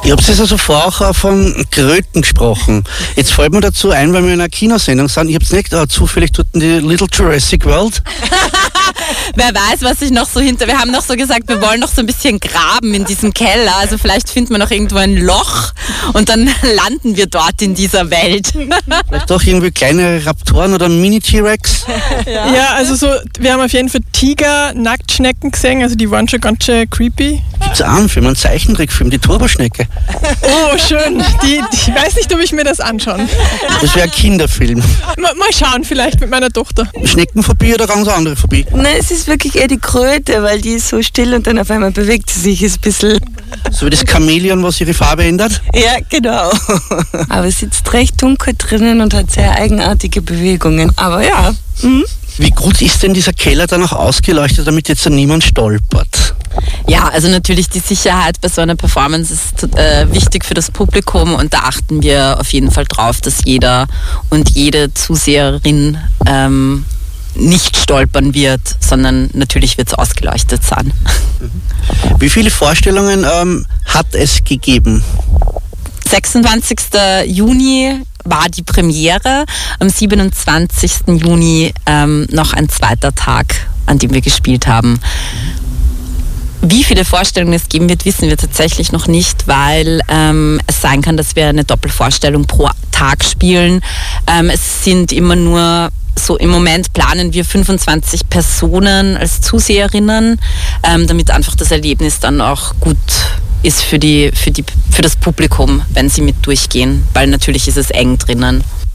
Ich habe es also vorher auch von Kröten gesprochen. Jetzt fällt mir dazu ein, weil wir in einer Kinosendung sind, ich habe es nicht zufällig dort in die Little Jurassic World. Wer weiß, was sich noch so wir haben noch so gesagt, wir wollen noch so ein bisschen graben in diesem Keller, also vielleicht finden wir noch irgendwo ein Loch und dann landen wir dort in dieser Welt. Vielleicht auch irgendwie kleinere Raptoren oder Mini-T-Rex. Ja, also so, wir haben auf jeden Fall Tiger, Nacktschnecken gesehen, also die waren schon ganz schön creepy. Gibt es einen Film, einen Zeichentrickfilm, die Turboschnecke. Oh, schön. Ich weiß nicht, ob ich mir das anschaue. Das wäre ein Kinderfilm. Mal schauen, vielleicht mit meiner Tochter. Schneckenphobie oder ganz andere Phobie? Nein, es ist wirklich eher die Kröte, weil die ist so still und dann auf einmal bewegt sie sich ein bisschen. So wie das Chamäleon, was ihre Farbe ändert? Ja, genau. Aber es sitzt recht dunkel drinnen und hat sehr eigenartige Bewegungen. Aber ja. Wie gut ist denn dieser Keller dann auch ausgeleuchtet, damit jetzt niemand stolpert? Ja, also natürlich die Sicherheit bei so einer Performance ist wichtig für das Publikum und da achten wir auf jeden Fall drauf, dass jeder und jede Zuseherin nicht stolpern wird, sondern natürlich wird es ausgeleuchtet sein. Wie viele Vorstellungen hat es gegeben? 26. Juni war die Premiere, am 27. Juni noch ein zweiter Tag, an dem wir gespielt haben. Wie viele Vorstellungen es geben wird, wissen wir tatsächlich noch nicht, weil es sein kann, dass wir eine Doppelvorstellung pro Tag spielen. Es sind immer nur so, im Moment planen wir 25 Personen als Zuseherinnen, damit einfach das Erlebnis dann auch gut ist für das Publikum, wenn sie mit durchgehen, weil natürlich ist es eng drinnen.